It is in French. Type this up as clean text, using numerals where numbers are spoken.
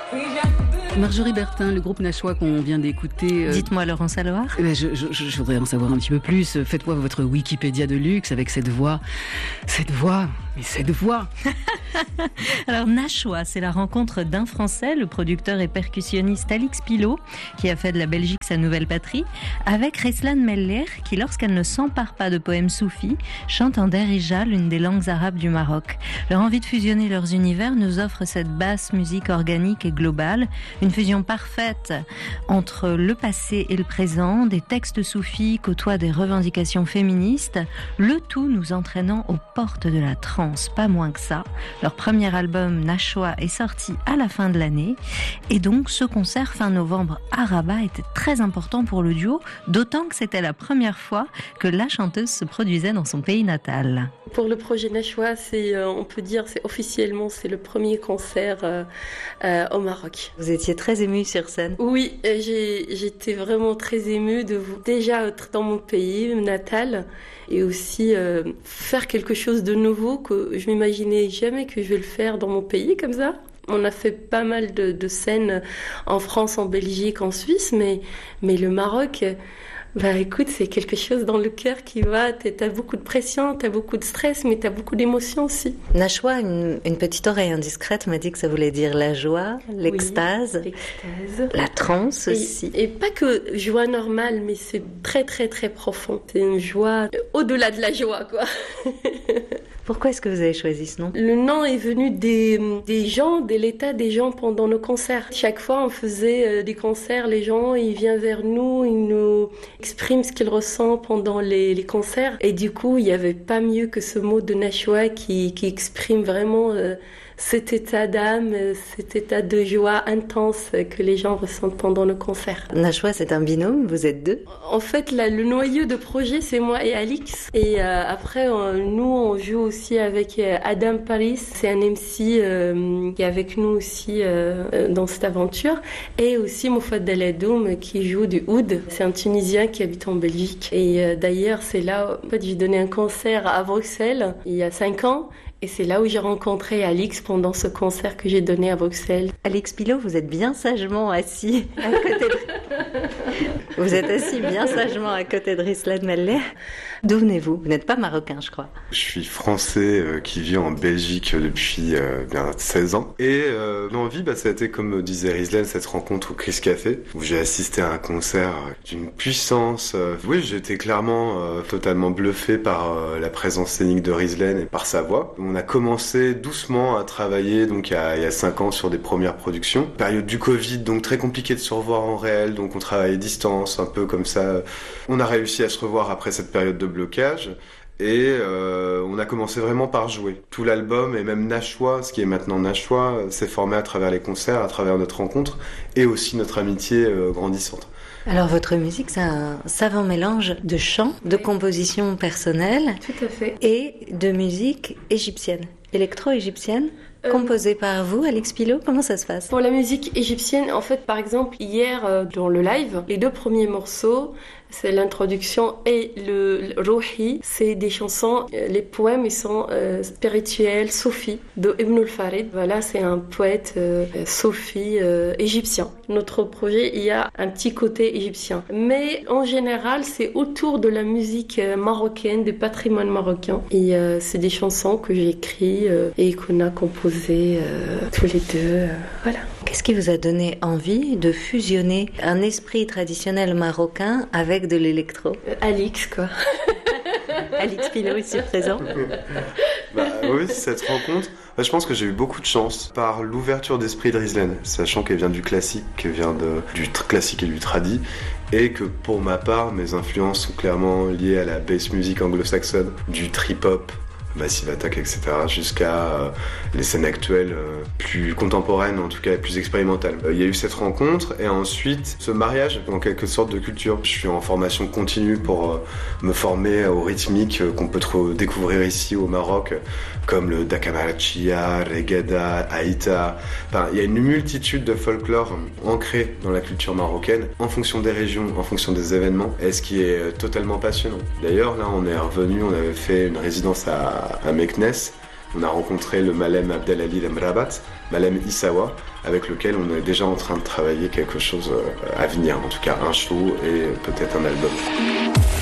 Marjorie Bertin, le groupe Nashwa qu'on vient d'écouter. Dites-moi Laurence Alouard. Je voudrais en savoir un petit peu plus. Faites-moi votre Wikipédia de luxe avec cette voix. Cette voix. Alors Nashwa, c'est la rencontre d'un Français, le producteur et percussionniste Alix Pilot, qui a fait de la Belgique sa nouvelle patrie, avec Rislan Meller, qui lorsqu'elle ne s'empare pas de poèmes soufis, chante en derija, l'une des langues arabes du Maroc. Leur envie de fusionner leurs univers nous offre cette basse musique organique et globale, une fusion parfaite entre le passé et le présent, des textes soufis côtoient des revendications féministes, le tout nous entraînant aux portes de la trance. Pas moins que ça. Leur premier album Nashwa est sorti à la fin de l'année et donc ce concert fin novembre à Rabat était très important pour le duo, d'autant que c'était la première fois que la chanteuse se produisait dans son pays natal. Pour le projet Nashwa, on peut dire officiellement c'est le premier concert au Maroc. Vous étiez très émue sur scène. Oui, j'étais vraiment très émue de déjà être dans mon pays natal et aussi faire quelque chose de nouveau que je m'imaginais jamais que je vais le faire dans mon pays comme ça. On a fait pas mal de scènes en France, en Belgique, en Suisse, mais le Maroc, écoute, c'est quelque chose dans le cœur qui va. T'as beaucoup de pression, t'as beaucoup de stress, mais t'as beaucoup d'émotions aussi. Nashwa, une petite oreille indiscrète m'a dit que ça voulait dire la joie, l'extase, la transe aussi. Et pas que joie normale, mais c'est très très très profond. C'est une joie au-delà de la joie, quoi. Pourquoi est-ce que vous avez choisi ce nom ? Le nom est venu des gens, de l'état des gens pendant nos concerts. Chaque fois, on faisait des concerts, les gens, ils viennent vers nous, ils nous expriment ce qu'ils ressentent pendant les concerts. Et du coup, il n'y avait pas mieux que ce mot de Nashwa qui exprime vraiment cet état d'âme, cet état de joie intense que les gens ressentent pendant le concert. Nashwa, c'est un binôme, vous êtes deux ? En fait, le noyau de projet, c'est moi et Alix. Et après, nous, on joue aussi avec Adam Paris. C'est un MC qui est avec nous aussi dans cette aventure. Et aussi Moufad Daladoum qui joue du oud. C'est un Tunisien qui habite en Belgique. Et d'ailleurs, c'est là, en fait, j'ai donné un concert à Bruxelles il y a 5 ans. Et c'est là où j'ai rencontré Alix pendant ce concert que j'ai donné à Bruxelles. Alix Pilot, vous êtes bien sagement assis à côté de... Vous êtes assis bien sagement à côté de Rislan Meller. D'où venez-vous ? Vous n'êtes pas marocain, je crois. Je suis français qui vit en Belgique depuis bien 16 ans. Et l'envie, ça a été, comme disait Rislan, cette rencontre au Chris Café, où j'ai assisté à un concert d'une puissance. Oui, j'étais clairement totalement bluffé par la présence scénique de Rislan et par sa voix. On a commencé doucement à travailler donc il y a 5 ans sur des premières productions. Période du Covid, donc très compliqué de se revoir en réel, donc on travaillait à distance, un peu comme ça. On a réussi à se revoir après cette période de blocage. Et on a commencé vraiment par jouer. Tout l'album et même Nashwa, ce qui est maintenant Nashwa, s'est formé à travers les concerts, à travers notre rencontre et aussi notre amitié grandissante. Alors votre musique, c'est un savant mélange de chant, de composition personnelle. Tout à fait. Et de musique égyptienne, électro-égyptienne. Composée par vous, Alix Pilot, comment ça se passe ? Pour la musique égyptienne, en fait, par exemple, hier, dans le live, les 2 premiers morceaux, c'est l'introduction et le Rouhi, c'est des chansons, les poèmes, ils sont spirituels, soufis, de Ibn al-Farid. Voilà, c'est un poète soufi égyptien. Notre projet, il y a un petit côté égyptien. Mais en général, c'est autour de la musique marocaine, du patrimoine marocain. Et c'est des chansons que j'ai écrites et qu'on a composées tous les deux. Voilà. Qu'est-ce qui vous a donné envie de fusionner un esprit traditionnel marocain avec de l'électro ? Alix, quoi. Alix Pilot ici présent. Oui, cette rencontre, je pense que j'ai eu beaucoup de chance par l'ouverture d'esprit de Rislan, sachant qu'elle vient du classique, qu'elle vient du classique et du tradi, et que pour ma part, mes influences sont clairement liées à la bass music anglo-saxonne, du trip-hop, Massive Attack, etc., jusqu'à les scènes actuelles plus contemporaines, en tout cas plus expérimentales. Il y a eu cette rencontre et ensuite ce mariage en quelque sorte de culture. Je suis en formation continue pour me former aux rythmiques qu'on peut découvrir ici au Maroc, comme le Dakamachia, Regada, Aïta. Enfin, il y a une multitude de folklore ancrés dans la culture marocaine en fonction des régions, en fonction des événements, et ce qui est totalement passionnant. D'ailleurs, là, on est revenu, on avait fait une résidence à Meknès. On a rencontré le Malem Abdelali Lemrabat, Malem Issawa, avec lequel on est déjà en train de travailler quelque chose à venir, en tout cas un show et peut-être un album.